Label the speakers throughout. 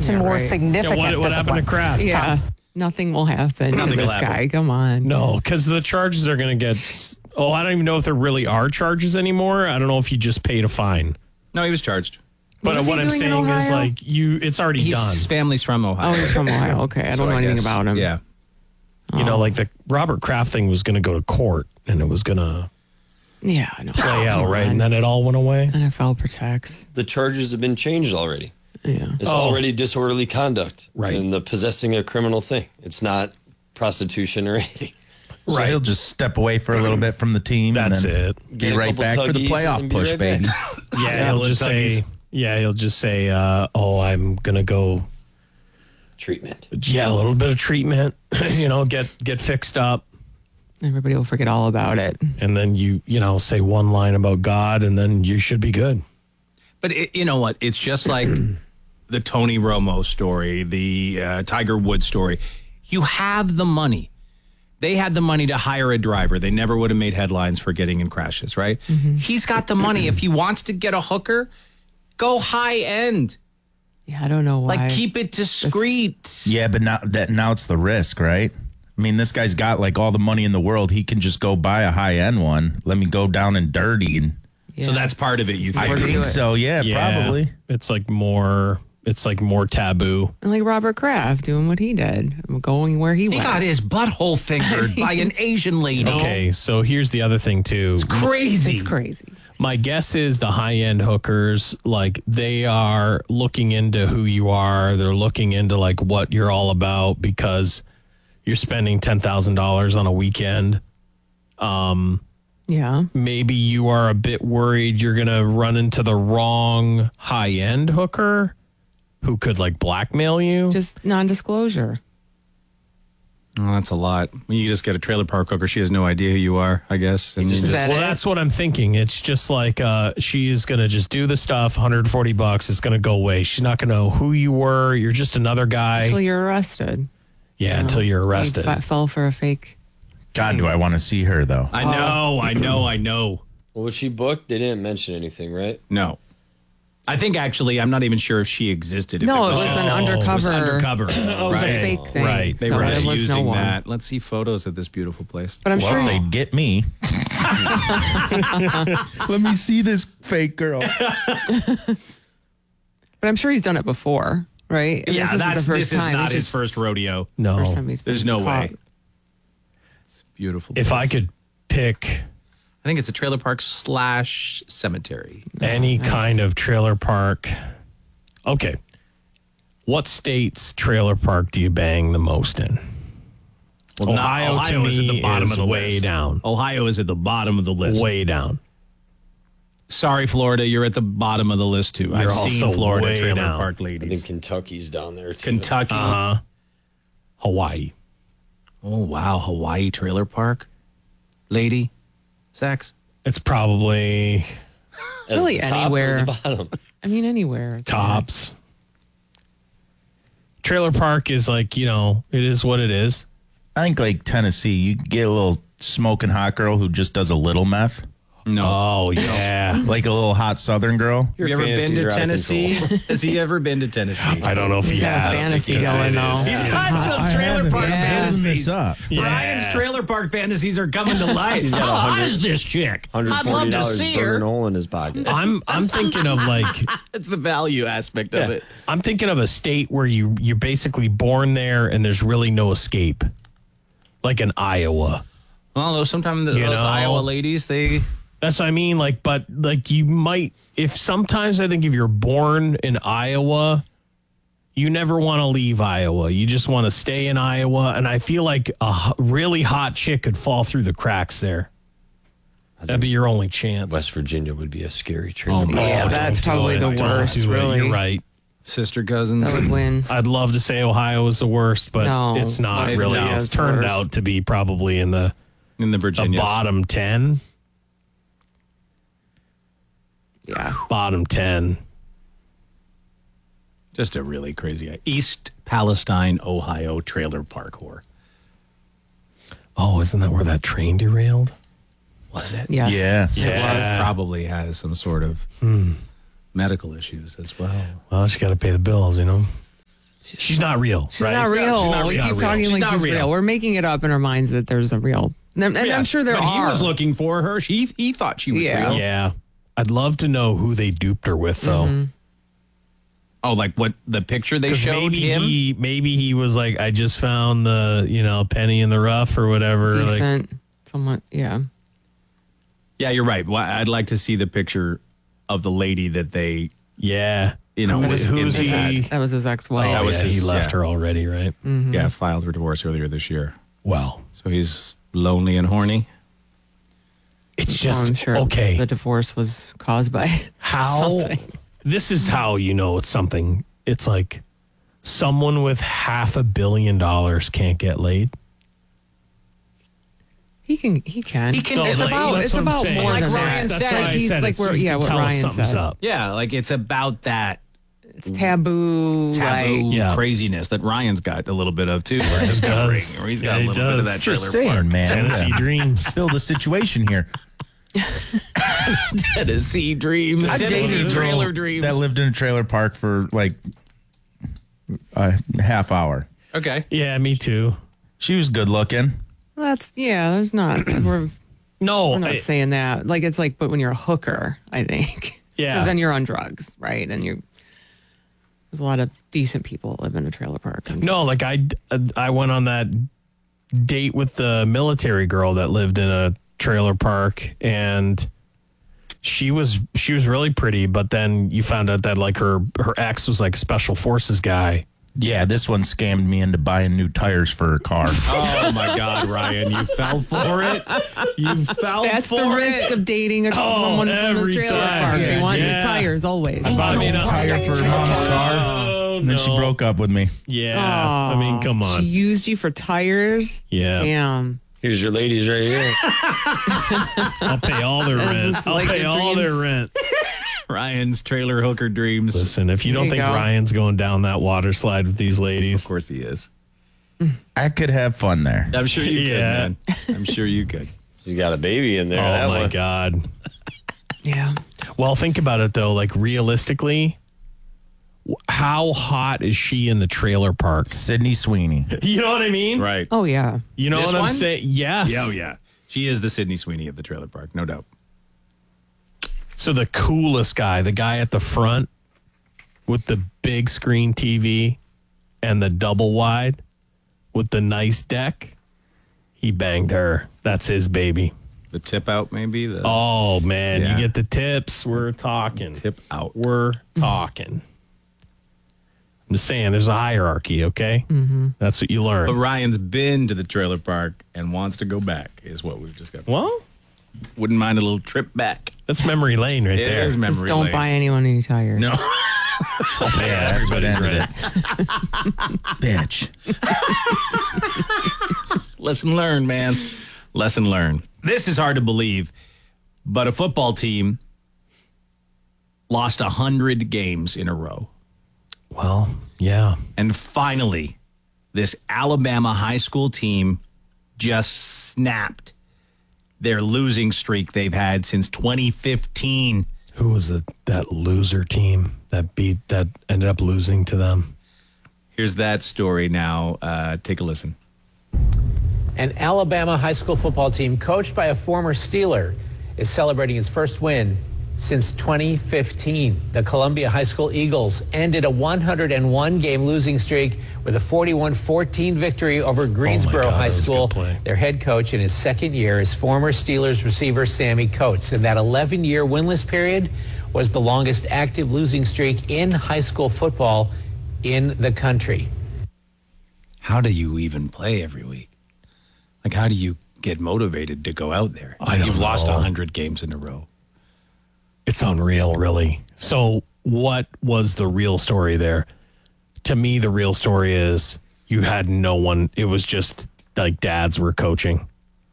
Speaker 1: to more significant.
Speaker 2: What happened to Kraft?
Speaker 3: Yeah. Nothing will happen to this guy. Come on.
Speaker 2: No, because the charges are going to get. Oh, I don't even know if there really are charges anymore. I don't know if you just paid a fine.
Speaker 4: No, he was charged.
Speaker 2: But what I'm saying is, like, it's already done.
Speaker 4: His family's from Ohio.
Speaker 3: Oh, he's from Ohio. Okay. I don't know anything about him.
Speaker 4: Yeah.
Speaker 2: You know, like the Robert Kraft thing was going to go to court and it was going to play out, right? And then it all went away.
Speaker 3: NFL protects.
Speaker 5: The charges have been changed already.
Speaker 3: Yeah.
Speaker 5: It's already disorderly conduct.
Speaker 2: Right.
Speaker 5: And the possessing a criminal thing. It's not prostitution or anything.
Speaker 6: So he'll just step away for a little bit from the team.
Speaker 2: That's
Speaker 6: and then
Speaker 2: it.
Speaker 6: Be right back for the playoff push,
Speaker 5: right
Speaker 6: baby.
Speaker 2: Yeah, he'll just say, I'm going to go.
Speaker 5: Treatment.
Speaker 2: Yeah, a little bit of treatment, get fixed up.
Speaker 3: Everybody will forget all about it.
Speaker 2: And then you say one line about God and then you should be good.
Speaker 4: But you know what? It's just like the Tony Romo story, the Tiger Woods story. You have the money. They had the money to hire a driver. They never would have made headlines for getting in crashes, right? Mm-hmm. He's got the money. If he wants to get a hooker, go high end.
Speaker 3: Yeah, I don't know why.
Speaker 4: Like, keep it discreet.
Speaker 6: Yeah, but now it's the risk, right? I mean, this guy's got like all the money in the world. He can just go buy a high end one. Let me go down and dirty. And
Speaker 4: So that's part of it, you think?
Speaker 6: I think so. Yeah, probably.
Speaker 2: It's like more taboo.
Speaker 3: And like Robert Kraft doing what he did, going where he went.
Speaker 4: He got his butthole fingered by an Asian lady.
Speaker 2: Okay, so here's the other thing too.
Speaker 4: It's crazy.
Speaker 3: It's crazy.
Speaker 2: My guess is the high-end hookers, like, they are looking into who you are. They're looking into, like, what you're all about because you're spending $10,000 on a weekend.
Speaker 3: Yeah.
Speaker 2: Maybe you are a bit worried you're going to run into the wrong high-end hooker who could, like, blackmail you.
Speaker 3: Just non-disclosure.
Speaker 4: Oh, that's a lot. When you just get a trailer park hooker, she has no idea who you are, I guess. And
Speaker 2: that's what I'm thinking. It's just like she's going to just do the stuff, $140. It's going to go away. She's not going to know who you were. You're just another guy.
Speaker 3: Until you're arrested.
Speaker 2: Yeah, until you're arrested.
Speaker 3: He fell for a fake.
Speaker 6: God, do I want to see her, though.
Speaker 4: I know.
Speaker 5: Well, was she booked? They didn't mention anything, right?
Speaker 4: No. I think, actually, I'm not even sure if she existed.
Speaker 3: No, it was an undercover.
Speaker 4: It was undercover.
Speaker 3: It was a fake thing.
Speaker 2: Right.
Speaker 4: They
Speaker 3: so
Speaker 4: were
Speaker 3: there
Speaker 4: just
Speaker 3: was
Speaker 4: using
Speaker 3: no one.
Speaker 4: that. Let's see photos of this beautiful place.
Speaker 3: But I'm sure
Speaker 6: they'd get me. Let me see this fake girl.
Speaker 3: But I'm sure he's done it before, right?
Speaker 4: Yeah,
Speaker 3: this isn't the first
Speaker 4: this
Speaker 3: time.
Speaker 4: is not
Speaker 3: It's
Speaker 4: his
Speaker 3: just
Speaker 4: first rodeo.
Speaker 2: No.
Speaker 3: first time he's been
Speaker 4: There's no
Speaker 3: caught.
Speaker 4: way. It's beautiful.
Speaker 2: If
Speaker 4: place.
Speaker 2: I could pick
Speaker 4: I think it's a trailer park / cemetery.
Speaker 2: any
Speaker 3: nice.
Speaker 2: kind of trailer park. Okay. What state's trailer park do you bang the most in?
Speaker 4: Well,
Speaker 2: Ohio to
Speaker 4: is at the
Speaker 2: me
Speaker 4: bottom
Speaker 2: is
Speaker 4: of the
Speaker 2: way
Speaker 4: list.
Speaker 2: down.
Speaker 4: Ohio is at the bottom of the list.
Speaker 2: Way down.
Speaker 4: Sorry, Florida, you're at the bottom of the list too. I've
Speaker 2: You're
Speaker 4: seen
Speaker 2: also
Speaker 4: Florida
Speaker 2: way
Speaker 4: trailer
Speaker 2: down.
Speaker 4: park
Speaker 5: I
Speaker 4: ladies.
Speaker 5: think Kentucky's down there, too.
Speaker 4: Kentucky.
Speaker 2: Hawaii.
Speaker 4: Oh wow, Hawaii trailer park lady, sex.
Speaker 2: It's probably
Speaker 5: As
Speaker 3: Really
Speaker 5: the top or
Speaker 3: anywhere.
Speaker 5: the bottom?
Speaker 3: I mean, anywhere. It's
Speaker 2: tops. Trailer park is like, it is what it is.
Speaker 6: I think like Tennessee, you get a little smoking hot girl who just does a little meth.
Speaker 4: No.
Speaker 2: Oh, yeah.
Speaker 6: Like a little hot Southern girl.
Speaker 4: Have you ever been
Speaker 5: fantasies
Speaker 4: to
Speaker 5: are out of
Speaker 4: Tennessee? Has he ever been to Tennessee?
Speaker 2: I don't know if
Speaker 3: He's
Speaker 2: he
Speaker 3: got a
Speaker 2: has.
Speaker 3: fantasy
Speaker 2: because
Speaker 3: going,
Speaker 2: it
Speaker 3: though.
Speaker 2: is-
Speaker 4: He's got some trailer park fantasies.
Speaker 6: this up.
Speaker 4: Brian's trailer park fantasies are coming to life.
Speaker 5: He's got
Speaker 4: How hot
Speaker 5: 100
Speaker 4: is this chick? I'd love to
Speaker 5: $140
Speaker 4: see
Speaker 5: burning
Speaker 4: her.
Speaker 5: hole in his pocket.
Speaker 2: I'm thinking of like
Speaker 4: That's the value aspect of it.
Speaker 2: I'm thinking of a state where you're basically born there and there's really no escape. Like in Iowa.
Speaker 4: Although sometimes those
Speaker 2: You know?
Speaker 4: Iowa ladies,
Speaker 2: That's what I mean. But you might, sometimes I think if you're born in Iowa, you never want to leave Iowa. You just want to stay in Iowa. And I feel like really hot chick could fall through the cracks there. That'd be your only chance.
Speaker 5: West Virginia would be a scary trailer park.
Speaker 3: Yeah,
Speaker 2: don't
Speaker 3: that's
Speaker 2: do
Speaker 3: probably
Speaker 2: it.
Speaker 3: the
Speaker 2: Don't
Speaker 3: worst,
Speaker 2: do it.
Speaker 3: really.
Speaker 2: You're right.
Speaker 4: sister cousins.
Speaker 3: That would win.
Speaker 2: I'd love to say Ohio is the worst, but
Speaker 3: No,
Speaker 2: it's not
Speaker 3: West
Speaker 2: really.
Speaker 3: Virginia
Speaker 2: It's
Speaker 3: is the
Speaker 2: turned
Speaker 3: worst.
Speaker 2: out to be probably in the
Speaker 4: in the Virginia.
Speaker 2: bottom 10.
Speaker 3: Yeah.
Speaker 2: Bottom 10.
Speaker 4: Just a really crazy East Palestine, Ohio trailer park whore.
Speaker 2: Oh, isn't that where that train derailed?
Speaker 4: Was it?
Speaker 3: Yes.
Speaker 6: Yeah.
Speaker 2: Yeah.
Speaker 4: Probably has some sort of medical issues as well.
Speaker 2: Well, she got to pay the bills, you know. She's not real.
Speaker 3: She's
Speaker 2: right?
Speaker 3: not real.
Speaker 4: she's not
Speaker 3: We
Speaker 4: real.
Speaker 3: keep talking
Speaker 4: She's
Speaker 3: like
Speaker 4: not
Speaker 3: she's
Speaker 4: real.
Speaker 3: real. We're making it up in our minds that there's a real. And I'm sure there
Speaker 4: but
Speaker 3: are.
Speaker 4: He was looking for her. He thought she was
Speaker 3: Yeah.
Speaker 4: real.
Speaker 2: Yeah. I'd love to know who they duped her with, though.
Speaker 4: Oh, like what the picture they
Speaker 2: 'Cause
Speaker 4: showed him?
Speaker 2: maybe he was like, I just found the, penny in the rough or whatever. Like,
Speaker 3: decent. Somewhat, yeah.
Speaker 4: Yeah, you're right. Well, I'd like to see the picture of the lady that they,
Speaker 2: yeah.
Speaker 4: was
Speaker 2: who's
Speaker 4: in
Speaker 2: he?
Speaker 4: that.
Speaker 3: That was his ex-wife.
Speaker 2: Oh,
Speaker 4: That was
Speaker 2: yeah, he
Speaker 4: his-
Speaker 2: left
Speaker 4: yeah.
Speaker 2: her already, right?
Speaker 4: Yeah, filed for divorce earlier this year.
Speaker 2: Well,
Speaker 4: So he's lonely and horny.
Speaker 2: it's
Speaker 3: Well,
Speaker 2: just
Speaker 3: I'm sure
Speaker 2: okay.
Speaker 3: the divorce was caused by
Speaker 2: How
Speaker 3: something.
Speaker 2: this is how you know it's something. It's like someone with $500 million can't get laid.
Speaker 3: He can.
Speaker 2: No,
Speaker 3: It's
Speaker 2: like,
Speaker 3: about.
Speaker 2: that's
Speaker 3: It's
Speaker 2: what I'm
Speaker 3: about
Speaker 2: saying.
Speaker 3: more
Speaker 4: Like
Speaker 3: than
Speaker 4: Ryan
Speaker 3: that.
Speaker 4: said.
Speaker 3: Like he's like
Speaker 2: it's-
Speaker 3: where,
Speaker 2: you can
Speaker 3: what
Speaker 2: tell
Speaker 3: Ryan
Speaker 2: something's
Speaker 3: said.
Speaker 2: up.
Speaker 4: Yeah, like it's about that
Speaker 3: It's taboo.
Speaker 4: taboo
Speaker 2: Yeah.
Speaker 4: craziness that Ryan's got a little bit of too. Where
Speaker 2: He
Speaker 4: he's got
Speaker 2: does.
Speaker 4: or he's
Speaker 2: Yeah,
Speaker 4: got
Speaker 2: he
Speaker 4: a little bit of
Speaker 2: does.
Speaker 4: that trailer
Speaker 6: Just saying,
Speaker 4: park.
Speaker 6: man.
Speaker 2: Tennessee
Speaker 6: Yeah.
Speaker 2: Dreams.
Speaker 6: Build a situation here.
Speaker 4: Tennessee dreams.
Speaker 6: I dated
Speaker 4: Tennessee
Speaker 6: a girl
Speaker 4: trailer dreams.
Speaker 6: that lived in a trailer park for like a half hour.
Speaker 4: Okay.
Speaker 2: Yeah, me too.
Speaker 6: She was good looking.
Speaker 3: There's not. We're
Speaker 2: No,
Speaker 3: not saying that. Like it's like, but when you're a hooker, I think.
Speaker 2: Yeah.
Speaker 3: Because then you're on drugs, right? And there's a lot of decent people that live in a trailer park.
Speaker 2: no, like I went on that date with the military girl that lived in a trailer park, and she was really pretty, but then you found out that like her ex was like a special forces guy.
Speaker 6: Yeah, this one scammed me into buying new tires for her car.
Speaker 4: Oh my God, Ryan, you fell for it. You fell
Speaker 3: That's
Speaker 4: for
Speaker 3: the
Speaker 4: it.
Speaker 3: risk of dating someone from the
Speaker 2: every
Speaker 3: trailer
Speaker 2: time.
Speaker 3: park. They want
Speaker 2: Yeah.
Speaker 3: new tires always.
Speaker 2: I mean,
Speaker 6: Tire for her mom's car.
Speaker 2: Oh,
Speaker 6: And then she
Speaker 2: no.
Speaker 6: broke up with me.
Speaker 2: Yeah, I mean, come
Speaker 3: She
Speaker 2: on.
Speaker 3: used you for tires.
Speaker 2: Yeah.
Speaker 3: Damn.
Speaker 5: Here's your ladies right here.
Speaker 2: I'll pay all their
Speaker 3: This
Speaker 2: rent.
Speaker 3: is
Speaker 2: I'll
Speaker 3: like
Speaker 2: pay
Speaker 3: your
Speaker 2: all their
Speaker 3: dreams.
Speaker 2: rent.
Speaker 4: Ryan's trailer hooker dreams.
Speaker 2: Listen, if you don't
Speaker 3: There you
Speaker 2: think
Speaker 3: go.
Speaker 2: Ryan's going down that water slide with these ladies,
Speaker 4: Of course he is.
Speaker 6: I could have fun there.
Speaker 4: I'm sure you
Speaker 2: Yeah.
Speaker 4: could, man. I'm sure you could.
Speaker 5: You got a baby in there.
Speaker 2: oh
Speaker 5: that
Speaker 2: my
Speaker 5: one.
Speaker 2: God.
Speaker 3: Yeah.
Speaker 2: Well, think about it though. Like realistically, how hot is she in the trailer park?
Speaker 6: Sydney Sweeney.
Speaker 2: You know what I mean?
Speaker 4: Right.
Speaker 3: Oh yeah.
Speaker 2: You know
Speaker 4: This
Speaker 2: what I'm
Speaker 4: one?
Speaker 2: saying? Yes.
Speaker 4: Yeah, oh yeah. She is the Sydney Sweeney of the trailer park, no doubt.
Speaker 2: So the coolest guy, the guy at the front with the big screen TV and the double wide with the nice deck, he banged her. That's his baby.
Speaker 4: The tip out, maybe. The
Speaker 2: Oh man,
Speaker 4: Yeah.
Speaker 2: you get the tips. We're talking.
Speaker 4: tip out.
Speaker 2: We're talking. I'm just saying, there's a hierarchy. Okay, that's what you
Speaker 4: But
Speaker 2: learn.
Speaker 4: Ryan's been to the trailer park and wants to go back. Is what we've just got.
Speaker 2: Well,
Speaker 4: Wouldn't mind a little trip back.
Speaker 2: that's memory lane right
Speaker 4: It
Speaker 2: there.
Speaker 4: is memory
Speaker 3: Just don't
Speaker 4: lane.
Speaker 3: buy anyone any tires.
Speaker 4: No.
Speaker 2: Yeah,
Speaker 6: That's what
Speaker 2: everybody's
Speaker 6: ended
Speaker 2: right.
Speaker 6: Bitch.
Speaker 4: Lesson learned, man. Lesson learned. This is hard to believe, but a football team lost 100 games in a row.
Speaker 2: Well, yeah.
Speaker 4: And finally, this Alabama high school team just snapped their losing streak they've had since 2015.
Speaker 2: Who was that loser team that ended up losing to them?
Speaker 4: Here's that story now. Take a listen.
Speaker 1: An Alabama high school football team coached by a former Steeler is celebrating its first win since 2015. The Columbia High School Eagles ended a 101-game losing streak with a 41-14 victory over Greensboro
Speaker 2: God,
Speaker 1: High
Speaker 2: that was a
Speaker 1: School.
Speaker 2: good play.
Speaker 1: Their head coach in his second year is former Steelers receiver Sammy Coates. And that 11-year winless period was the longest active losing streak in high school football in the country.
Speaker 4: How do you even play every week? Like, how do you get motivated to go out there?
Speaker 2: I don't
Speaker 4: You've lost
Speaker 2: know.
Speaker 4: 100 games in a row.
Speaker 2: It's unreal, really. So, what was the real story there? To me, the real story is you had no one. It was just like dads were coaching,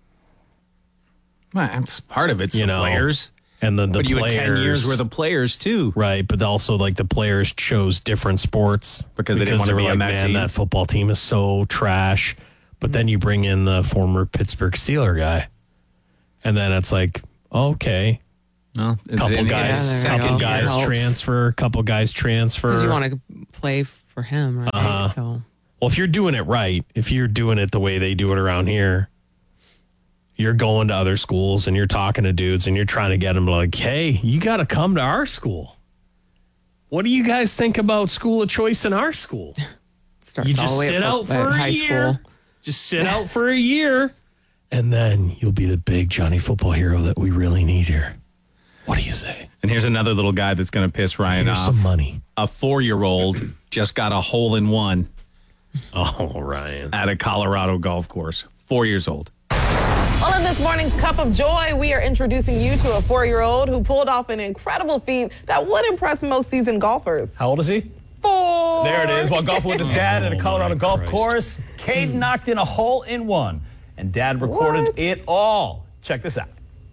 Speaker 4: Well, that's part of it's
Speaker 2: You
Speaker 4: the
Speaker 2: know,
Speaker 4: players.
Speaker 2: and then the
Speaker 4: But you
Speaker 2: players.
Speaker 4: had 10 years worth of players, too.
Speaker 2: Right, but also like the players chose different sports
Speaker 4: Because they didn't want to
Speaker 2: were
Speaker 4: be on
Speaker 2: like,
Speaker 4: that
Speaker 2: man,
Speaker 4: team."
Speaker 2: that football team is so trash. But then you bring in the former Pittsburgh Steeler guy, and then it's like, okay,
Speaker 4: Well,
Speaker 2: couple guys,
Speaker 3: there you
Speaker 2: couple
Speaker 3: go.
Speaker 2: guys
Speaker 3: Helps.
Speaker 2: transfer, couple guys transfer.
Speaker 3: Because you want to play for him, right? So
Speaker 2: Well, if you're doing it right, if you're doing it the way they do it around here, you're going to other schools and you're talking to dudes and you're trying to get them like, hey, you got to come to our school. What do you guys think about school of choice in our school?
Speaker 3: starts
Speaker 2: You
Speaker 3: all
Speaker 2: just
Speaker 3: the way
Speaker 2: sit
Speaker 3: at
Speaker 2: out for a
Speaker 3: high
Speaker 2: year.
Speaker 3: school.
Speaker 2: Just sit out for a year, and then you'll be the big Johnny football hero that we really need here. What do you say?
Speaker 4: And here's another little guy that's going to piss Ryan
Speaker 2: Here's
Speaker 4: off.
Speaker 2: some money.
Speaker 4: A 4-year-old just got a hole in one
Speaker 2: Oh, Ryan.
Speaker 4: at a Colorado golf course. 4 years old.
Speaker 7: Well, in this morning's Cup of Joy, we are introducing you to a 4-year-old who pulled off an incredible feat that would impress most seasoned golfers.
Speaker 8: How old is he?
Speaker 7: 4.
Speaker 8: There it is. While golfing with his dad at a Colorado golf
Speaker 2: Christ.
Speaker 8: course, Caden knocked in a hole in one, and dad recorded
Speaker 7: What?
Speaker 8: it all. Check this out.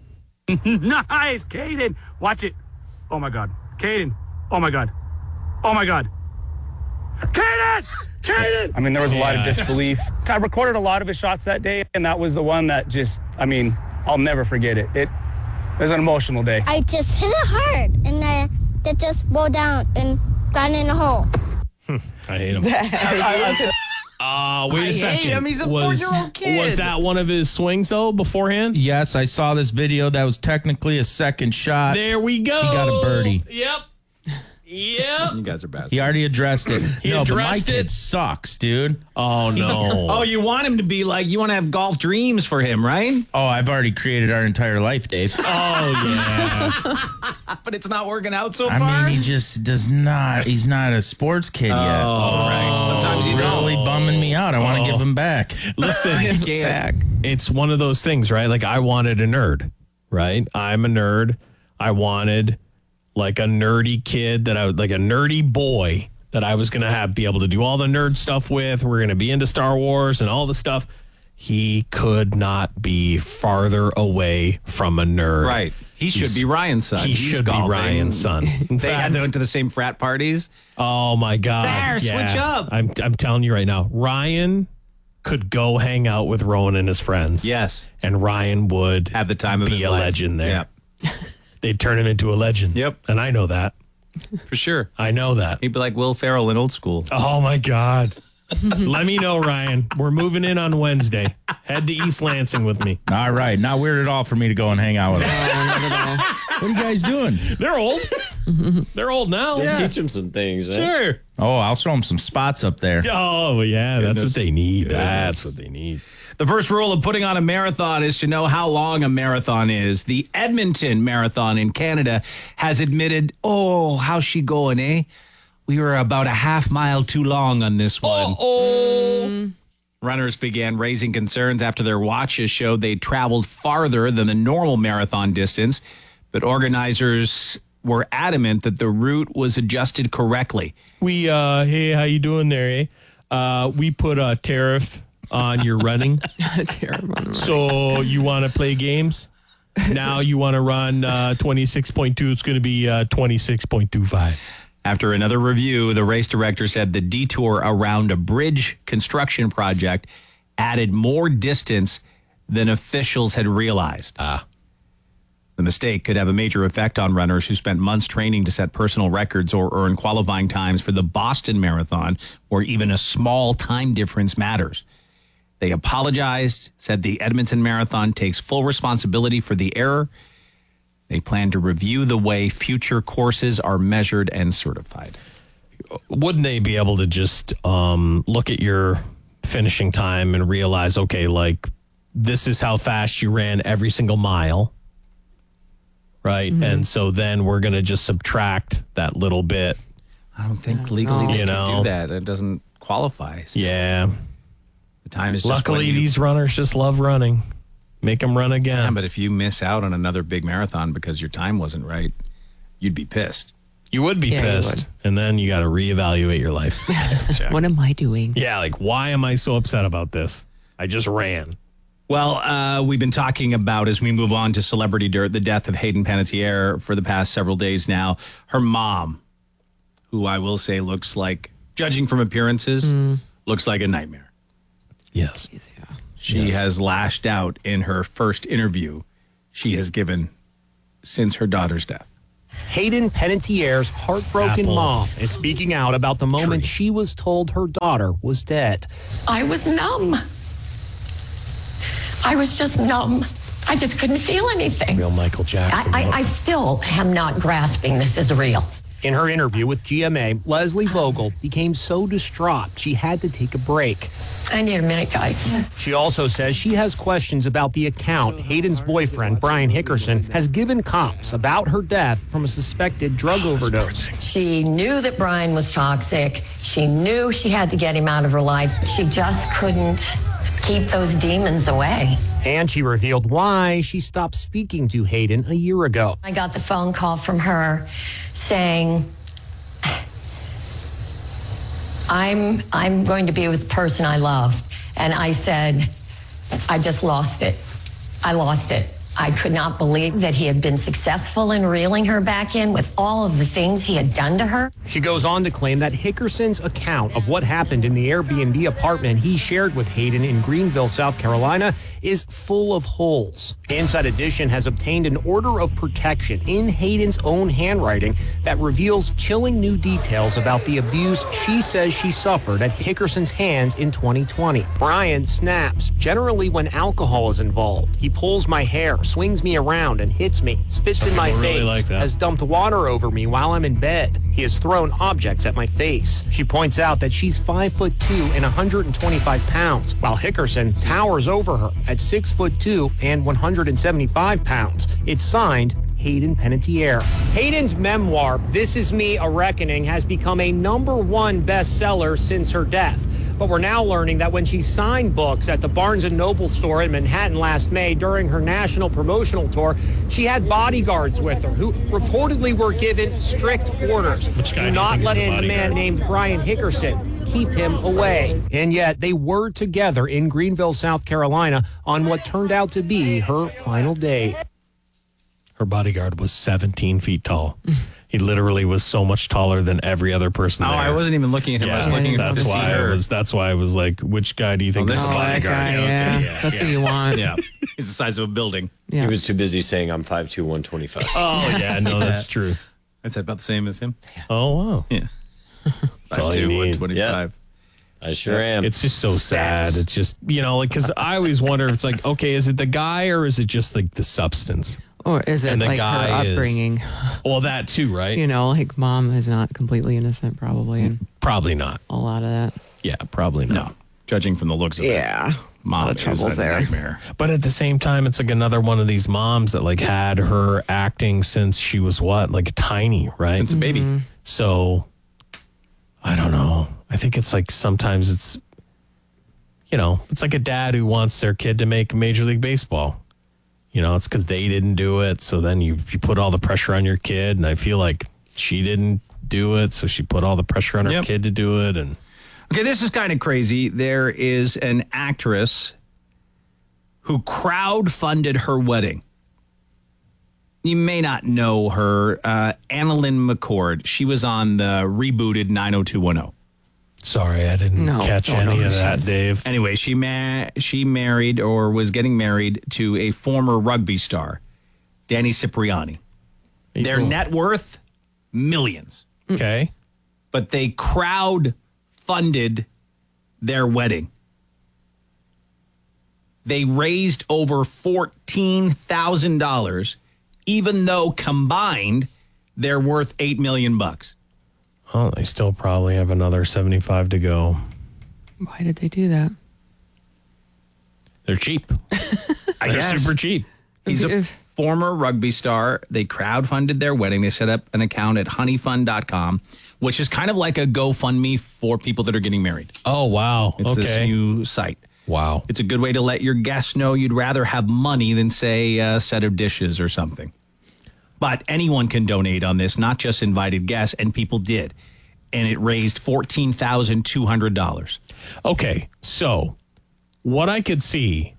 Speaker 9: Nice, Caden. Watch it. Oh my God. Caden. Oh my God. Oh my God. Caden! Caden! I mean, there was a lot of disbelief. I recorded a lot of his shots that day, and that was the one that just, I mean, I'll never forget it. It was an emotional day.
Speaker 10: I just hit it hard, and that just rolled down and got in a hole.
Speaker 2: I hate him. Wait a second.
Speaker 4: hate him. He's a
Speaker 2: was,
Speaker 4: 4-year-old kid.
Speaker 2: Was that one of his swings, though, beforehand?
Speaker 6: Yes, I saw this video. That was technically a second shot.
Speaker 2: There we go.
Speaker 6: He got a birdie.
Speaker 2: Yep. Yep.
Speaker 4: You guys are bad.
Speaker 6: He already addressed it.
Speaker 2: He
Speaker 6: no, but my
Speaker 2: addressed
Speaker 6: kid
Speaker 2: it.
Speaker 6: sucks, dude.
Speaker 2: Oh, no.
Speaker 4: Oh, you want him to be like, you want to have golf dreams for him, right?
Speaker 6: Oh, I've already created our entire life, Dave.
Speaker 2: Oh, yeah.
Speaker 4: But it's not working out so far.
Speaker 6: I mean, he just does not. He's not a sports kid yet.
Speaker 4: Oh, right. Sometimes you
Speaker 6: really
Speaker 4: know.
Speaker 6: bumming me out. I want to give him back.
Speaker 2: Listen,
Speaker 4: You can't.
Speaker 3: Back.
Speaker 2: it's one of those things, right? Like, I wanted a nerd, right? I'm a nerd. I wanted like a nerdy kid that I would, like a nerdy boy that I was going to be able to do all the nerd stuff with. We're going to be into Star Wars and all the stuff. He could not be farther away from a nerd.
Speaker 4: Right. He should be Ryan's son.
Speaker 2: He
Speaker 4: He's
Speaker 2: should be
Speaker 4: golfing.
Speaker 2: Ryan's son. In
Speaker 4: They
Speaker 2: fact,
Speaker 4: went to the same frat parties.
Speaker 2: oh my God.
Speaker 4: There, switch up.
Speaker 2: I'm telling you right now, Ryan could go hang out with Rowan and his friends.
Speaker 4: Yes.
Speaker 2: And Ryan would
Speaker 4: Have the time of
Speaker 2: be
Speaker 4: his
Speaker 2: a
Speaker 4: life.
Speaker 2: legend there.
Speaker 4: Yep.
Speaker 2: They'd turn him into a legend.
Speaker 4: Yep.
Speaker 2: And I know that.
Speaker 4: For sure.
Speaker 2: I know that.
Speaker 4: He'd be like Will Ferrell in Old School.
Speaker 2: Oh my God. Let me know, Ryan. We're moving in on Wednesday. Head to East Lansing with me.
Speaker 6: All right, not weird at all for me to go and hang out with him. What are you guys doing?
Speaker 2: They're old. They're old now.
Speaker 5: Teach him some things. Eh?
Speaker 2: Sure.
Speaker 6: Oh, I'll show him some spots up there.
Speaker 2: Oh, yeah. That's what they need.
Speaker 4: Goodness.
Speaker 2: That's what they need.
Speaker 4: The first rule of putting on a marathon is to know how long a marathon is. The Edmonton Marathon in Canada has admitted, oh, how's she going, eh? We were about a half mile too long on this one. Runners began raising concerns after their watches showed they traveled farther than the normal marathon distance, but organizers were adamant that the route was adjusted correctly.
Speaker 2: We, hey, how you doing there, eh? We put a tariff on your running.
Speaker 3: Terrible.
Speaker 2: So you want to play games? Now you want to run 26.2. It's going to be 26.25.
Speaker 4: After another review, the race director said the detour around a bridge construction project added more distance than officials had realized. The mistake could have a major effect on runners who spent months training to set personal records or earn qualifying times for the Boston Marathon, where even a small time difference matters. They apologized, said the Edmonton Marathon takes full responsibility for the error. They plan to review the way future courses are measured and certified.
Speaker 2: Wouldn't they be able to just look at your finishing time and realize, okay, like this is how fast you ran every single mile, right? And so then we're going to just subtract that little bit.
Speaker 4: I don't think legally they
Speaker 2: You
Speaker 4: can
Speaker 2: know.
Speaker 4: do that. It doesn't qualify.
Speaker 2: Yeah.
Speaker 4: The time is just
Speaker 2: Luckily,
Speaker 4: when you-
Speaker 2: these runners just love running. Make them run
Speaker 4: Yeah,
Speaker 2: again.
Speaker 4: but if you miss out on another big marathon because your time wasn't right, you'd be pissed.
Speaker 2: You would be
Speaker 3: Yeah, you
Speaker 2: pissed.
Speaker 3: would.
Speaker 2: And then you got to reevaluate your life.
Speaker 3: What am I doing?
Speaker 2: Yeah, like, why am I so upset about this? I just ran.
Speaker 4: Well, we've been talking about, as we move on to Celebrity Dirt, the death of Hayden Panettiere for the past several days now. Her mom, who I will say looks like, judging from appearances, looks like a nightmare.
Speaker 2: Yes.
Speaker 3: Yeah.
Speaker 4: She has lashed out in her first interview she has given since her daughter's death.
Speaker 11: Hayden Panettiere's heartbroken mom is speaking out about the moment she was told her daughter was dead.
Speaker 12: I was numb. I was just numb. I just couldn't feel anything.
Speaker 11: Real Michael Jackson.
Speaker 12: I still am not grasping this is real.
Speaker 11: In her interview with GMA, Leslie Vogel became so distraught she had to take a break.
Speaker 12: I need a minute, guys.
Speaker 11: She also says she has questions about the account Hayden's boyfriend, Brian Hickerson, has given cops about her death from a suspected drug overdose.
Speaker 12: She knew that Brian was toxic. She knew she had to get him out of her life. She just couldn't keep those demons away.
Speaker 11: And she revealed why she stopped speaking to Hayden a year ago.
Speaker 12: I got the phone call from her saying, I'm going to be with the person I love. And I said, I just lost it. I lost it. I could not believe that he had been successful in reeling her back in with all of the things he had done to her.
Speaker 11: She goes on to claim that Hickerson's account of what happened in the Airbnb apartment he shared with Hayden in Greenville, South Carolina, is full of holes. Inside Edition has obtained an order of protection in Hayden's own handwriting that reveals chilling new details about the abuse she says she suffered at Hickerson's hands in 2020. Brian snaps, generally when alcohol is involved. He pulls my hair, swings me around, and hits me, spits in my face, has dumped water over me while I'm in bed. He has thrown objects at my face. She points out that she's 5'2" and 125 pounds, while Hickerson towers over her at 6'2" and 175 pounds. It's signed Hayden Panettiere. Hayden's memoir, This Is Me, A Reckoning, has become a #1 bestseller since her death. But we're now learning that when she signed books at the Barnes & Noble store in Manhattan last May during her national promotional tour, she had bodyguards with her who reportedly were given strict orders. Do not let in a man named Brian Hickerson. Keep him away. And yet they were together in Greenville, South Carolina on what turned out to be her final day.
Speaker 2: Her bodyguard was 17 feet tall. He literally was so much taller than every other person there.
Speaker 4: I wasn't even looking at him.
Speaker 2: Yeah,
Speaker 4: I was looking at
Speaker 2: that's why I was. That's why I was like, which guy do you think is the bodyguard?
Speaker 3: That guy, yeah. That's who you want.
Speaker 4: Yeah. He's the size of a building.
Speaker 3: Yeah.
Speaker 5: He was too busy saying I'm 5'2", 125.
Speaker 2: Oh, yeah, no, that's true.
Speaker 4: That's about the same as him.
Speaker 2: Oh, wow.
Speaker 4: Yeah.
Speaker 2: That's all you need.
Speaker 4: 125.
Speaker 5: Yeah. I sure am.
Speaker 2: It's just so sad. It's just, like, because I always wonder, it's like, okay, is it the guy or is it just like the substance?
Speaker 3: Or is it
Speaker 2: And the
Speaker 3: like
Speaker 2: guy
Speaker 3: her upbringing?
Speaker 2: Well, that too, right?
Speaker 3: Like mom is not completely innocent, probably. And
Speaker 2: Probably not.
Speaker 3: a lot of that.
Speaker 2: Yeah, probably not.
Speaker 4: No. Judging from the looks of it.
Speaker 3: Yeah.
Speaker 4: Mom
Speaker 3: A lot of
Speaker 4: is
Speaker 3: troubles
Speaker 4: a
Speaker 3: there.
Speaker 4: nightmare.
Speaker 2: But at the same time, it's like another one of these moms that like had her acting since she was like tiny, right?
Speaker 4: It's a baby.
Speaker 2: So I don't know. I think it's like sometimes it's, it's like a dad who wants their kid to make Major League Baseball. It's because they didn't do it. So then you put all the pressure on your kid. And I feel like she didn't do it. So she put all the pressure on her kid to do it. And
Speaker 4: Okay, this is kind of crazy. There is an actress who crowdfunded her wedding. You may not know her, Annalyn McCord. She was on the rebooted 90210.
Speaker 2: sorry, I didn't catch any of that, Dave.
Speaker 4: Anyway, she married or was getting married to a former rugby star, Danny Cipriani. Their net worth, millions.
Speaker 2: Okay.
Speaker 4: But they crowd-funded their wedding. They raised over $14,000, even though combined, they're worth $8 million.
Speaker 2: Oh, they still probably have another 75 to go.
Speaker 3: Why did they do that?
Speaker 2: They're cheap.
Speaker 4: I guess.
Speaker 2: They're super cheap.
Speaker 4: He's a former rugby star. They crowdfunded their wedding. They set up an account at honeyfund.com, which is kind of like a GoFundMe for people that are getting married.
Speaker 2: Oh, wow.
Speaker 4: It's this new site.
Speaker 2: Wow.
Speaker 4: It's a good way to let your guests know you'd rather have money than, say, a set of dishes or something. But anyone can donate on this, not just invited guests, and people did. And it raised $14,200.
Speaker 2: Okay, so what I could see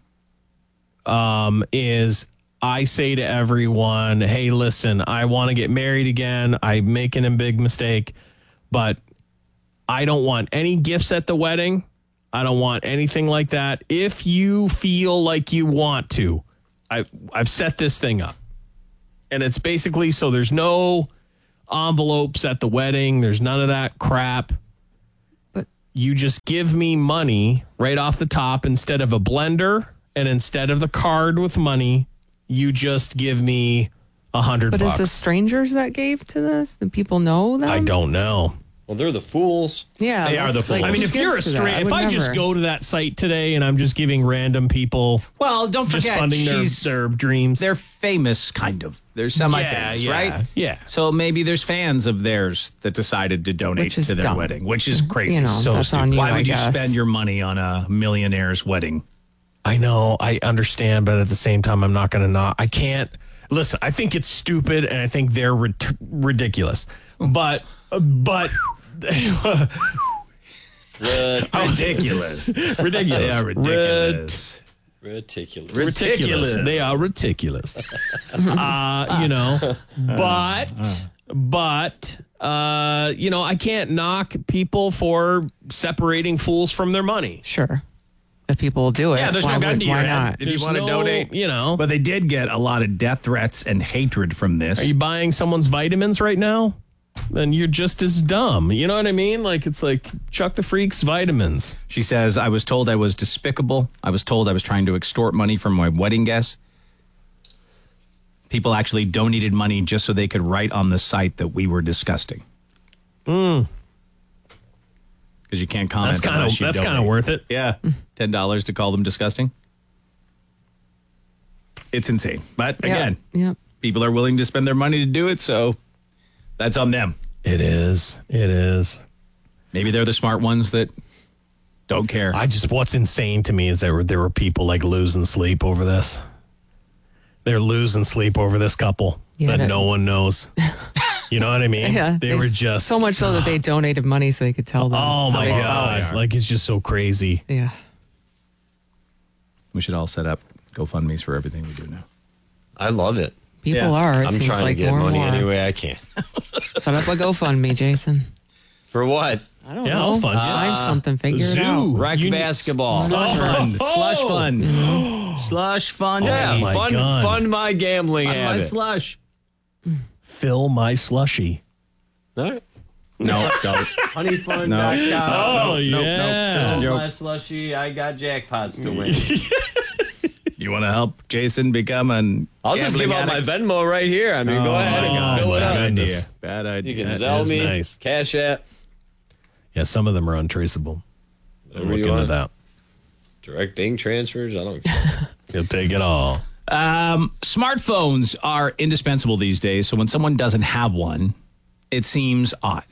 Speaker 2: is I say to everyone, hey, listen, I want to get married again. I'm making a big mistake, but I don't want any gifts at the wedding. I don't want anything like that. If you feel like you want to, I've set this thing up. And it's basically so there's no envelopes at the wedding. There's none of that crap.
Speaker 3: But
Speaker 2: you just give me money right off the top instead of a blender, and instead of the card with money, you just give me $100.
Speaker 3: But is the strangers that gave to this? Do people know them?
Speaker 2: I don't know.
Speaker 5: Well, they're the fools.
Speaker 3: Yeah,
Speaker 4: They are the fools.
Speaker 2: I mean, if you're a stranger, if I just go to that site today and I'm just giving random people,
Speaker 4: Well, don't
Speaker 2: just
Speaker 4: forget,
Speaker 2: funding their dreams,
Speaker 4: they're famous, kind of. They're semi-famous, right?
Speaker 2: Yeah.
Speaker 4: So maybe there's fans of theirs that decided to donate
Speaker 3: Which is
Speaker 4: to their
Speaker 3: dumb.
Speaker 4: wedding, which is crazy.
Speaker 3: You know,
Speaker 4: so
Speaker 3: that's
Speaker 4: stupid.
Speaker 3: on you,
Speaker 4: Why
Speaker 3: I
Speaker 4: would you
Speaker 3: guess.
Speaker 4: spend your money on a millionaire's wedding?
Speaker 2: I know, I understand, but at the same time, I'm not going to not. I can't listen. I think it's stupid, and I think they're ridiculous. But
Speaker 4: Ridiculous.
Speaker 2: ridiculous.
Speaker 4: They are ridiculous.
Speaker 5: Ridiculous.
Speaker 2: They are ridiculous. You know, but you know, I can't knock people for separating fools from their money.
Speaker 3: Sure. If people do it,
Speaker 4: Yeah, there's no gun to your
Speaker 3: why
Speaker 4: head.
Speaker 3: not?
Speaker 4: If you
Speaker 2: There's
Speaker 4: want to
Speaker 2: no,
Speaker 4: donate,
Speaker 2: you know.
Speaker 4: But they did get a lot of death threats and hatred from this.
Speaker 2: Are you buying someone's vitamins right now? Then you're just as dumb. You know what I mean? Like, it's like Chuck the Freak's vitamins.
Speaker 4: She says, I was told I was despicable. I was told I was trying to extort money from my wedding guests. People actually donated money just so they could write on the site that we were disgusting. Because you can't comment.
Speaker 2: That's kind of worth it.
Speaker 4: Yeah. $10 to call them disgusting. It's insane. But again,
Speaker 3: Yep.
Speaker 4: people are willing to spend their money to do it, so that's on them.
Speaker 2: It is. It is.
Speaker 4: Maybe they're the smart ones that don't care.
Speaker 2: What's insane to me is there were people like losing sleep over this. They're losing sleep over this couple
Speaker 3: Yeah,
Speaker 2: that no one knows. You know what I mean?
Speaker 3: Yeah,
Speaker 2: They were just
Speaker 3: so much so that they donated money so they could tell them.
Speaker 2: Oh
Speaker 3: how
Speaker 2: my
Speaker 3: they
Speaker 2: God.
Speaker 3: felt.
Speaker 2: Like, it's just so crazy.
Speaker 3: Yeah.
Speaker 4: We should all set up GoFundMe's for everything we do now.
Speaker 5: I love it.
Speaker 3: People are. It
Speaker 5: I'm
Speaker 3: seems
Speaker 5: trying
Speaker 3: like
Speaker 5: to get
Speaker 3: more
Speaker 5: money
Speaker 3: and more.
Speaker 5: any way I can.
Speaker 3: Set up a GoFundMe, Jason.
Speaker 5: For what?
Speaker 3: I don't
Speaker 2: Yeah,
Speaker 3: know.
Speaker 2: I'll fund you.
Speaker 3: Find something. Figure it out.
Speaker 2: Zoo.
Speaker 5: Rec
Speaker 2: You-
Speaker 5: basketball.
Speaker 4: Slush fund. Slush fund. Slush fund.
Speaker 5: Yeah,
Speaker 2: Oh my God.
Speaker 5: fund my gambling
Speaker 4: Fund my
Speaker 5: habit.
Speaker 4: slush.
Speaker 2: Fill my slushy.
Speaker 5: All right.
Speaker 4: No, don't.
Speaker 5: Honeyfund.com.
Speaker 2: Oh, yeah.
Speaker 4: Just a
Speaker 5: Fund
Speaker 4: joke.
Speaker 5: my slushy. I got jackpots to win.
Speaker 4: You want to help Jason become an
Speaker 5: I'll just give out my Venmo right here. I mean, go ahead and fill it up.
Speaker 4: Bad idea. Bad idea.
Speaker 5: You can
Speaker 2: That
Speaker 5: Zelle
Speaker 2: is
Speaker 5: me,
Speaker 2: nice.
Speaker 5: Cash App,
Speaker 2: Yeah, some of them are untraceable. I'm
Speaker 5: Whatever you
Speaker 2: looking at
Speaker 5: want.
Speaker 2: that.
Speaker 5: direct bank transfers. I don't care.
Speaker 2: You'll take it all.
Speaker 4: Smartphones are indispensable these days. So when someone doesn't have one, it seems odd.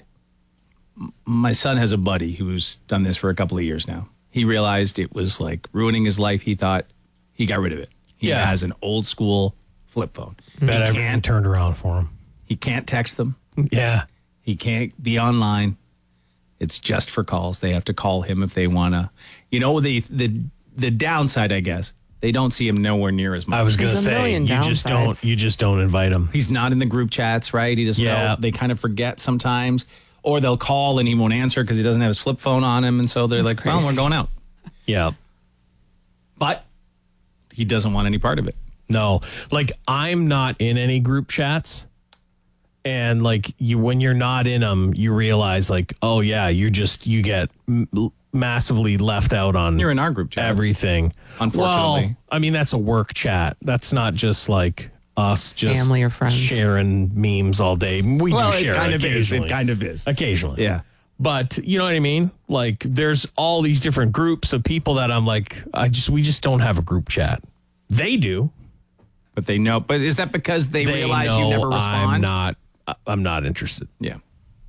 Speaker 4: My son has a buddy who's done this for a couple of years now. He realized it was like ruining his life. He thought he got rid of it. He
Speaker 2: Yeah.
Speaker 4: has an old school flip phone.
Speaker 2: Bet everything turned around for him.
Speaker 4: He can't text them.
Speaker 2: Yeah.
Speaker 4: He can't be online. It's just for calls. They have to call him if they want to. You know, the downside, I guess, they don't see him nowhere near as much.
Speaker 2: I was going to
Speaker 3: There's a
Speaker 2: say
Speaker 3: million
Speaker 2: you just don't invite him.
Speaker 4: He's not in the group chats, right? He doesn't know. They kind of forget sometimes. Or they'll call and he won't answer because he doesn't have his flip phone on him. And so they're like, well, we're going out.
Speaker 2: Yeah.
Speaker 4: But he doesn't want any part of it.
Speaker 2: No, like I'm not in any group chats. And like when you're not in them, you realize like, oh yeah, you get massively left out on.
Speaker 4: You're in our group chats.
Speaker 2: Everything.
Speaker 4: Unfortunately.
Speaker 2: Well, I mean, that's a work chat. That's not just like us just
Speaker 3: Family or friends.
Speaker 2: sharing memes all day. We
Speaker 4: Well,
Speaker 2: do
Speaker 4: it
Speaker 2: share
Speaker 4: kind of is.
Speaker 2: occasionally.
Speaker 4: It kind of is.
Speaker 2: Occasionally.
Speaker 4: Yeah.
Speaker 2: But you know what I mean? Like there's all these different groups of people that I'm like, we just don't have a group chat. They do.
Speaker 4: But they know. But is that because they realize you never respond?
Speaker 2: I'm not interested.
Speaker 4: Yeah.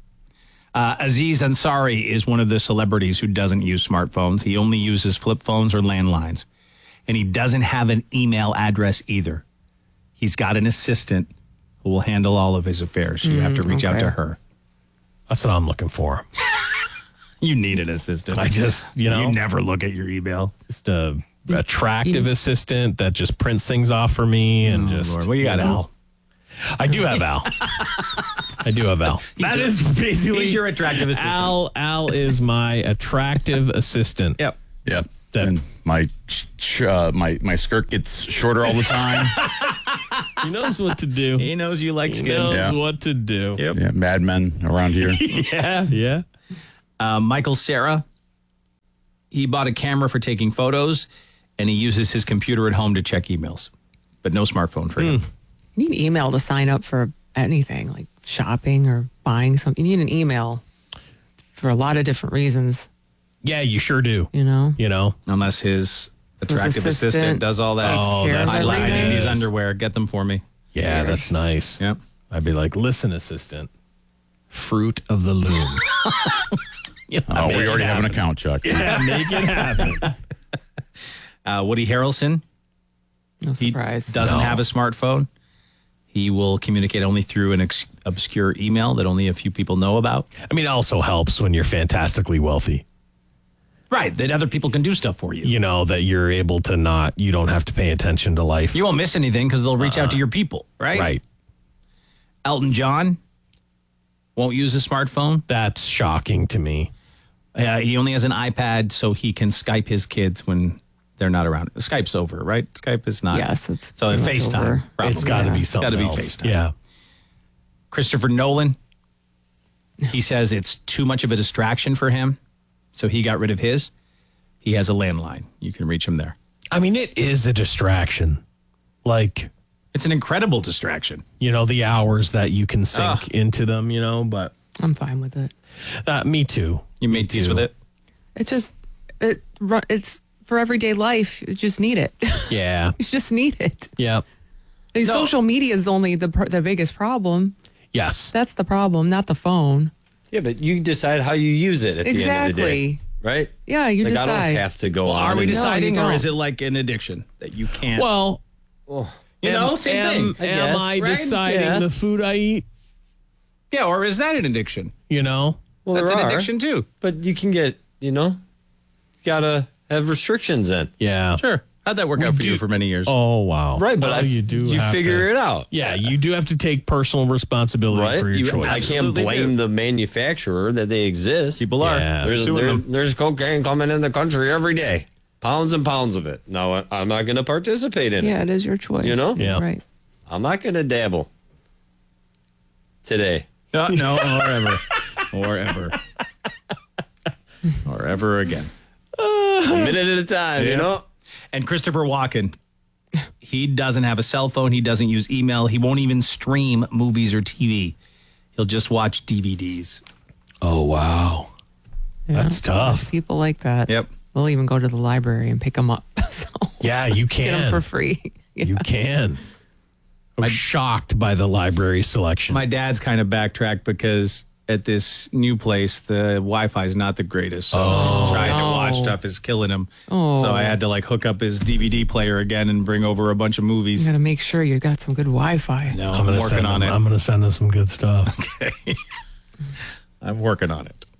Speaker 4: Aziz Ansari is one of the celebrities who doesn't use smartphones. He only uses flip phones or landlines. And he doesn't have an email address either. He's got an assistant who will handle all of his affairs. So you have to reach out to her.
Speaker 2: That's what I'm looking for.
Speaker 4: You need an assistant.
Speaker 2: I just, you
Speaker 4: never look at your email.
Speaker 2: Just a attractive assistant that just prints things off for me and just.
Speaker 4: Lord. Well, you got Al.
Speaker 2: I do have Al. I do have Al. That is basically
Speaker 4: He's your attractive assistant.
Speaker 2: Al is my attractive assistant.
Speaker 4: Yep.
Speaker 13: And my skirt gets shorter all the time.
Speaker 2: He knows what to do.
Speaker 4: He knows you like skin.
Speaker 2: He knows what to do.
Speaker 4: Yep.
Speaker 13: Yeah, Mad Men around here.
Speaker 2: Yeah.
Speaker 4: Michael Cera, he bought a camera for taking photos, and he uses his computer at home to check emails, but no smartphone for him.
Speaker 3: You need email to sign up for anything like shopping or buying something. You need an email for a lot of different reasons.
Speaker 2: Yeah, you sure do.
Speaker 3: You know?
Speaker 4: Unless his attractive assistant does all that.
Speaker 3: takes care of
Speaker 4: I like
Speaker 3: everything.
Speaker 4: these underwear. Get them for me.
Speaker 2: Yeah, that's nice.
Speaker 4: Yep.
Speaker 2: I'd be like, listen, assistant, Fruit of the Loom.
Speaker 13: We already have an account, Chuck.
Speaker 2: Yeah, make it happen.
Speaker 4: Woody Harrelson.
Speaker 3: No surprise.
Speaker 4: He doesn't have a smartphone. He will communicate only through an obscure email that only a few people know about.
Speaker 2: I mean, it also helps when you're fantastically wealthy.
Speaker 4: Right, that other people can do stuff for you.
Speaker 2: You know, that you're able to you don't have to pay attention to life.
Speaker 4: You won't miss anything because they'll reach out to your people, right?
Speaker 2: Right.
Speaker 4: Elton John won't use a smartphone.
Speaker 2: That's shocking to me.
Speaker 4: He only has an iPad so he can Skype his kids when they're not around. Skype's over, right? Skype is not.
Speaker 3: Yes, it's
Speaker 4: so
Speaker 3: pretty much
Speaker 4: FaceTime.
Speaker 3: over.
Speaker 4: Probably.
Speaker 2: It's got to be something
Speaker 4: It's gotta be
Speaker 2: else.
Speaker 4: FaceTime.
Speaker 2: Yeah.
Speaker 4: Christopher Nolan, he says it's too much of a distraction for him, so he got rid of his. He has a landline. You can reach him there.
Speaker 2: I mean, it is a distraction. Like,
Speaker 4: it's an incredible distraction.
Speaker 2: The hours that you can sink into them, but
Speaker 3: I'm fine with it.
Speaker 2: Me too.
Speaker 4: You made peace with it?
Speaker 3: It's just, it's for everyday life. You just need it.
Speaker 2: Yeah.
Speaker 3: You just need it.
Speaker 2: Yeah.
Speaker 3: Social media is only the biggest problem.
Speaker 2: Yes.
Speaker 3: That's the problem, not the phone.
Speaker 5: Yeah, but you decide how you use it at the end of the day.
Speaker 3: Exactly.
Speaker 5: Right?
Speaker 3: Yeah, you
Speaker 5: like,
Speaker 3: decide.
Speaker 5: I don't have to go on.
Speaker 4: Are we
Speaker 5: and-
Speaker 4: deciding,
Speaker 3: No, you
Speaker 4: or
Speaker 3: don't.
Speaker 4: is it like an addiction that you can't?
Speaker 2: Well,
Speaker 4: same thing.
Speaker 2: Am I
Speaker 4: right?
Speaker 2: deciding
Speaker 5: Yeah.
Speaker 2: the food I eat?
Speaker 4: Yeah, or is that an addiction?
Speaker 5: Well,
Speaker 4: That's
Speaker 5: there
Speaker 4: an
Speaker 5: are,
Speaker 4: addiction too.
Speaker 5: But you can get, you gotta have restrictions in.
Speaker 2: Yeah.
Speaker 4: Sure. How'd that work out for you for many years?
Speaker 2: Oh, wow.
Speaker 5: Right, but
Speaker 2: Well, you do
Speaker 5: you
Speaker 2: have
Speaker 5: figure
Speaker 2: to-
Speaker 5: it out.
Speaker 2: Yeah, you do have to take personal responsibility
Speaker 5: Right?
Speaker 2: for your choices.
Speaker 5: I can't blame the manufacturer that they exist.
Speaker 4: People are.
Speaker 2: Yeah.
Speaker 5: There's cocaine coming in the country every day. Pounds and pounds of it. Now, I'm not going to participate in it.
Speaker 3: Yeah, it is your choice.
Speaker 2: Yeah.
Speaker 3: Right.
Speaker 5: I'm not going to dabble today.
Speaker 4: No, or ever. Or ever. Or ever again.
Speaker 5: A minute at a time,
Speaker 4: And Christopher Walken, he doesn't have a cell phone. He doesn't use email. He won't even stream movies or TV. He'll just watch DVDs.
Speaker 2: Oh, wow.
Speaker 3: Yeah,
Speaker 2: That's tough.
Speaker 3: there's people like that.
Speaker 4: Yep.
Speaker 3: We'll even go to the library and pick them up. So
Speaker 2: Yeah, you can.
Speaker 3: get them for free. Yeah.
Speaker 2: You can. I'm shocked by the library selection.
Speaker 4: My dad's kind of backtracked because at this new place, the Wi-Fi is not the greatest. So trying to watch stuff is killing him.
Speaker 3: Oh.
Speaker 4: So I had to hook up his DVD player again and bring over a bunch of
Speaker 3: You
Speaker 4: movies.
Speaker 3: got to make sure you got some good Wi-Fi.
Speaker 4: No,
Speaker 2: I'm
Speaker 4: I'm
Speaker 2: gonna
Speaker 4: working
Speaker 2: send
Speaker 4: on
Speaker 2: him,
Speaker 4: it.
Speaker 2: I'm going to send him some good stuff.
Speaker 4: I'm working on it.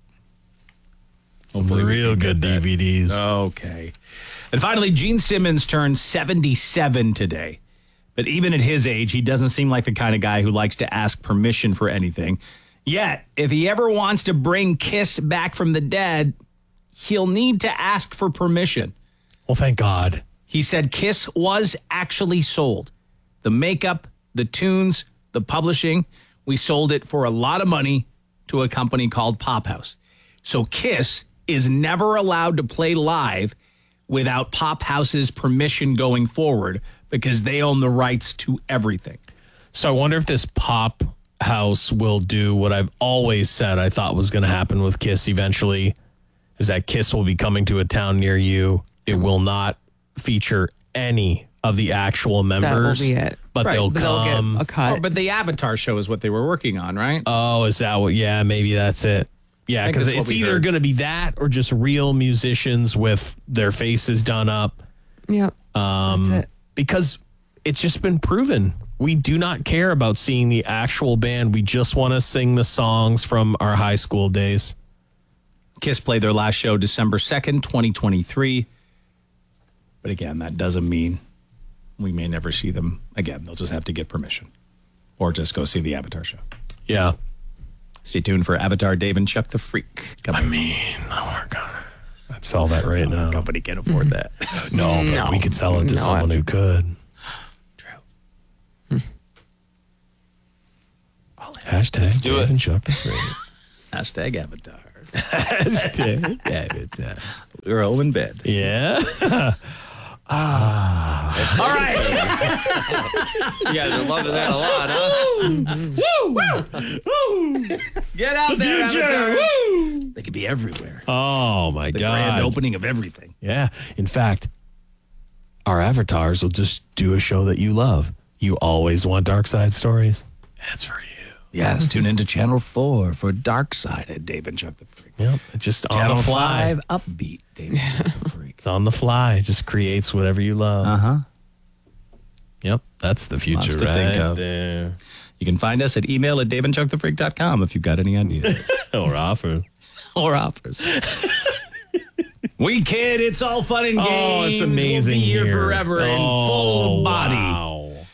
Speaker 2: Real good DVDs.
Speaker 4: Okay. And finally, Gene Simmons turned 77 today. But even at his age, he doesn't seem like the kind of guy who likes to ask permission for anything. Yet, if he ever wants to bring Kiss back from the dead, he'll need to ask for permission.
Speaker 2: Well, thank God.
Speaker 4: He said Kiss was actually sold. The makeup, the tunes, the publishing, we sold it for a lot of money to a company called Pop House. So Kiss is never allowed to play live without Pop House's permission going forward because they own the rights to everything.
Speaker 2: So I wonder if this Pop House will do what I've always said I thought was going to happen with Kiss eventually, is that Kiss will be coming to a town near you. It will not feature any of the actual members.
Speaker 3: That will be it.
Speaker 2: But
Speaker 4: Right.
Speaker 2: they'll
Speaker 3: But
Speaker 2: come.
Speaker 3: they'll get a cut.
Speaker 4: Oh, but the Avatar show is what they were working on, right?
Speaker 2: Oh, is that what? Yeah, maybe that's it. Yeah,
Speaker 4: I think
Speaker 2: because
Speaker 4: that's what
Speaker 2: it's
Speaker 4: we
Speaker 2: either
Speaker 4: heard.
Speaker 2: going to be that or just real musicians with their faces done up.
Speaker 3: Yep. That's it.
Speaker 2: Because it's just been proven. We do not care about seeing the actual band. We just want to sing the songs from our high school days.
Speaker 4: Kiss played their last show December 2nd, 2023. But again, that doesn't mean we may never see them again. They'll just have to get permission or just go see the Avatar show.
Speaker 2: Yeah.
Speaker 4: Stay tuned for Avatar, Dave and Chuck the Freak coming.
Speaker 2: I'll work on it. I'd sell that right now.
Speaker 4: Nobody can afford that.
Speaker 2: No, but we could sell it to someone who could.
Speaker 4: True.
Speaker 2: Hashtag
Speaker 5: do it.
Speaker 2: Dave and Chuck the Freak.
Speaker 4: Hashtag avatars.
Speaker 2: Hashtag Avatar.
Speaker 4: We're home in bed.
Speaker 2: Yeah.
Speaker 4: All right.
Speaker 5: You guys are loving that a lot, huh?
Speaker 4: Get out there, avatars. They could be everywhere.
Speaker 2: Oh, my
Speaker 4: The
Speaker 2: God.
Speaker 4: grand opening of everything.
Speaker 2: Yeah. In fact, our avatars will just do a show that you love. You always want Dark Side Stories? That's for you.
Speaker 4: Yes, tune into Channel 4 for Dark Side at Dave and Chuck the Freak.
Speaker 2: Yep. It's just on
Speaker 4: Channel
Speaker 2: the fly.
Speaker 4: 5, Upbeat Dave and Chuck the Freak.
Speaker 2: It's on the fly. It just creates whatever you love.
Speaker 4: Uh-huh.
Speaker 2: Yep. That's the future,
Speaker 4: Lots to
Speaker 2: right
Speaker 4: think of.
Speaker 2: there.
Speaker 4: You can find us at email@daveandchuckthefreak.com if you've got any ideas.
Speaker 2: Or offers.
Speaker 4: Or offers. We kid, it's all fun and games.
Speaker 2: Oh, it's amazing
Speaker 4: We'll be here
Speaker 2: here.
Speaker 4: forever in full body.
Speaker 2: Wow.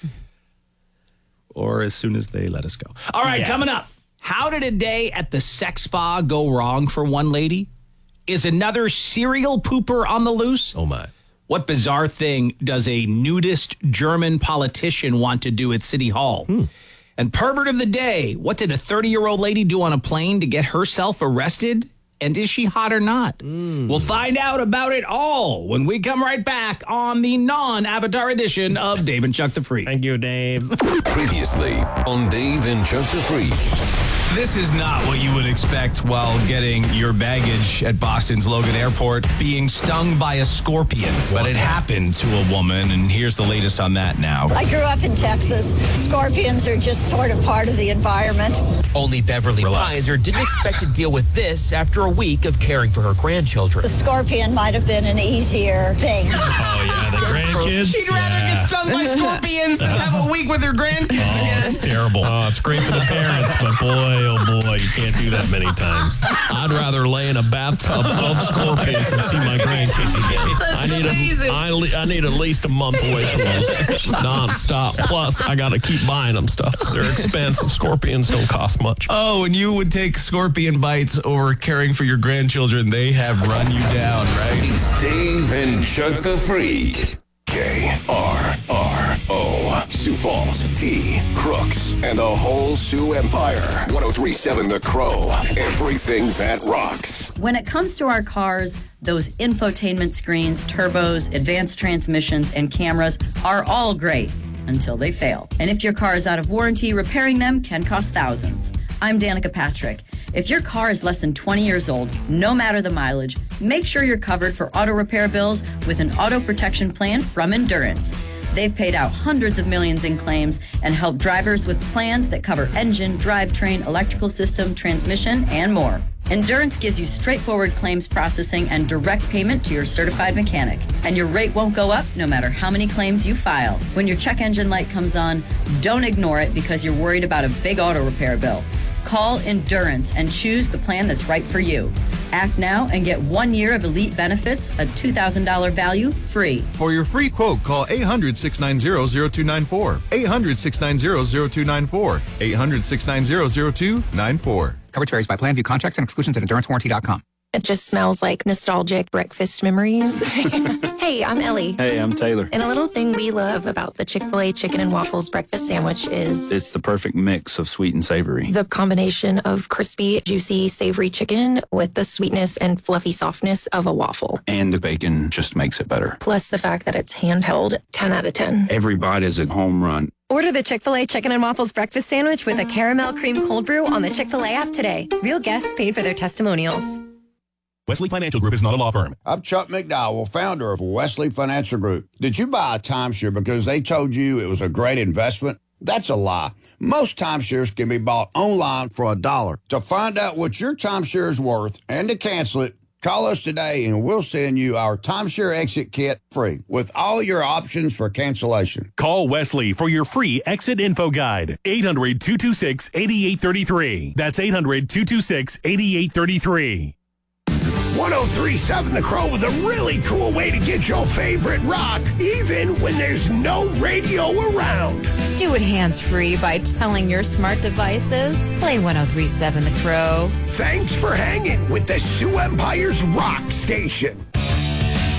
Speaker 4: Or as soon as they let us go. All right,
Speaker 2: Yes.
Speaker 4: coming up. How did a day at the sex spa go wrong for one lady? Is another serial pooper on the loose?
Speaker 2: Oh, my.
Speaker 4: What bizarre thing does a nudist German politician want to do at City Hall? And pervert of the day, what did a 30-year-old lady do on a plane to get herself arrested? And is she hot or not? We'll find out about it all when we come right back on the non-Avatar edition of Dave and Chuck the Freak.
Speaker 2: Thank you, Dave.
Speaker 14: Previously on Dave and Chuck the Freak.
Speaker 4: This is not what you would expect while getting your baggage at Boston's Logan Airport being stung by a scorpion. But it happened to a woman, and here's the latest on that now.
Speaker 15: I grew up in Texas. Scorpions are just sort of part of the environment.
Speaker 16: Only Beverly Pizer didn't expect to deal with this after a week of caring for her grandchildren.
Speaker 15: The scorpion might have been an easier thing.
Speaker 2: Oh, yeah, the grandkids.
Speaker 4: She'd rather get stung by scorpions than have a week with her grandkids again.
Speaker 2: It's terrible. Oh, it's great for the parents, but boy, oh boy, you can't do that many times. I'd rather lay in a bathtub of scorpions and see my grandkids again. I need at least a month away from those nonstop. Plus, I got to keep buying them stuff. They're expensive. Scorpions don't cost much.
Speaker 4: Oh, and you would take scorpion bites over caring for your grandchildren. They have run you down, right?
Speaker 14: It's Dave and Chuck the Freak. KRRO. Sioux Falls, T, Crooks, and the whole Sioux Empire. 103.7 The Crow. Everything that rocks.
Speaker 17: When it comes to our cars, those infotainment screens, turbos, advanced transmissions, and cameras are all great until they fail. And if your car is out of warranty, repairing them can cost thousands. I'm Danica Patrick. If your car is less than 20 years old, no matter the mileage, make sure you're covered for auto repair bills with an auto protection plan from Endurance. They've paid out hundreds of millions in claims and helped drivers with plans that cover engine, drivetrain, electrical system, transmission, and more. Endurance gives you straightforward claims processing and direct payment to your certified mechanic. And your rate won't go up no matter how many claims you file. When your check engine light comes on, don't ignore it because you're worried about a big auto repair bill. Call Endurance and choose the plan that's right for you. Act now and get 1 year of elite benefits, a $2,000 value, free.
Speaker 18: For your free quote, call 800-690-0294. 800-690-0294. 800-690-0294.
Speaker 19: Coverage varies by plan. View contracts and exclusions at endurancewarranty.com.
Speaker 20: It just smells like nostalgic breakfast memories. Hey, I'm Ellie.
Speaker 13: Hey, I'm Taylor.
Speaker 20: And a little thing we love about the Chick-fil-A Chicken and Waffles breakfast sandwich is
Speaker 13: It's the perfect mix of sweet and savory.
Speaker 20: the combination of crispy, juicy, savory chicken with the sweetness and fluffy softness of a waffle.
Speaker 13: And the bacon just makes it better.
Speaker 20: Plus the fact that it's handheld, 10 out of 10.
Speaker 13: Every bite is a home run.
Speaker 21: Order the Chick-fil-A Chicken and Waffles breakfast sandwich with a caramel cream cold brew on the Chick-fil-A app today. Real guests paid for their testimonials.
Speaker 22: Wesley Financial Group is not a law firm.
Speaker 23: I'm Chuck McDowell, founder of Wesley Financial Group. Did you buy a timeshare because they told you it was a great investment? That's a lie. Most timeshares can be bought online for $1. To find out what your timeshare is worth and to cancel it, call us today and we'll send you our timeshare exit kit free with all your options for cancellation.
Speaker 22: Call Wesley for your free exit info guide. 800-226-8833. That's 800-226-8833.
Speaker 1: 103.7 The Crow with a really cool way to get your favorite rock, even when there's no radio around.
Speaker 7: Do it hands-free by telling your smart devices. Play 103.7 The Crow.
Speaker 1: Thanks for hanging with the Sioux Empire's Rock Station.